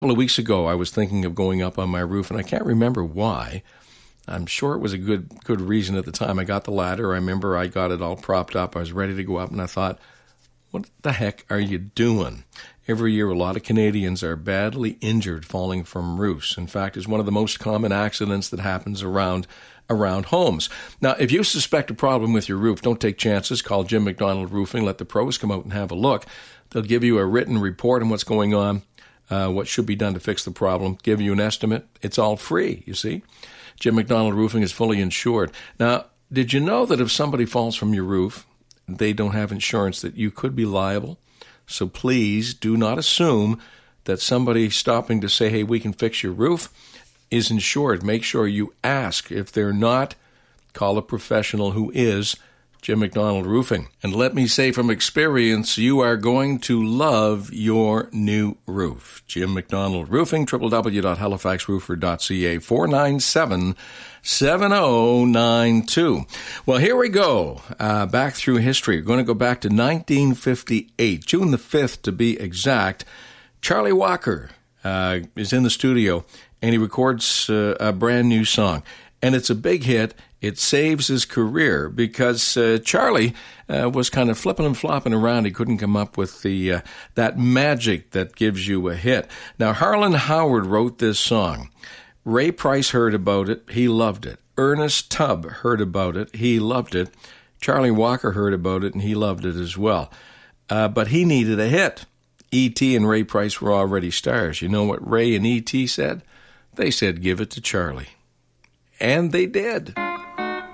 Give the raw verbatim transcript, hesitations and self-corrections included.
couple of weeks ago, I was thinking of going up on my roof, and I can't remember why. I'm sure it was a good good reason at the time. I got the ladder. I remember I got it all propped up. I was ready to go up, and I thought, what the heck are you doing? Every year, a lot of Canadians are badly injured falling from roofs. In fact, it's one of the most common accidents that happens around around homes. Now, if you suspect a problem with your roof, don't take chances. Call Jim McDonald Roofing. Let the pros come out and have a look. They'll give you a written report on what's going on, uh, what should be done to fix the problem, give you an estimate. It's all free, you see. Jim McDonald Roofing is fully insured. Now, did you know that if somebody falls from your roof, they don't have insurance, that you could be liable? So please do not assume that somebody stopping to say, hey, we can fix your roof is insured. Make sure you ask. If they're not, call a professional who is. Jim McDonald Roofing. And let me say from experience, you are going to love your new roof. Jim McDonald Roofing, w w w dot halifax roofer dot c a, four nine seven, seven zero nine two. Well, here we go. Uh, back through history. We're going to go back to nineteen fifty-eight, June the fifth to be exact. Charlie Walker uh, is in the studio, and he records uh, a brand new song. And it's a big hit. It saves his career because uh, Charlie uh, was kind of flipping and flopping around. He couldn't come up with the uh, that magic that gives you a hit. Now, Harlan Howard wrote this song. Ray Price heard about it. He loved it. Ernest Tubb heard about it. He loved it. Charlie Walker heard about it, and he loved it as well. Uh, but he needed a hit. E T and Ray Price were already stars. You know what Ray and E T said? They said, give it to Charlie. And they did.